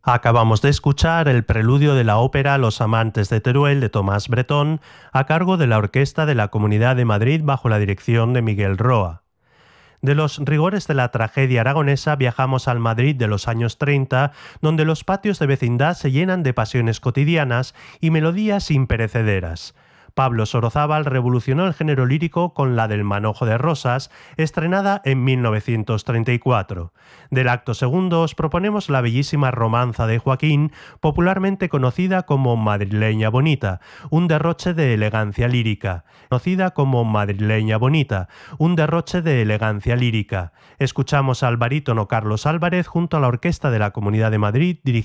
Acabamos de escuchar el preludio de la ópera Los amantes de Teruel de Tomás Bretón, a cargo de la Orquesta de la Comunidad de Madrid bajo la dirección de Miguel Roa. De los rigores de la tragedia aragonesa viajamos al Madrid de los años 30, donde los patios de vecindad se llenan de pasiones cotidianas y melodías imperecederas. Pablo Sorozábal revolucionó el género lírico con la del Manojo de Rosas, estrenada en 1934. Del acto segundo os proponemos la bellísima romanza de Joaquín, popularmente conocida como Madrileña Bonita, un derroche de elegancia lírica. Escuchamos al barítono Carlos Álvarez junto a la Orquesta de la Comunidad de Madrid, dirigida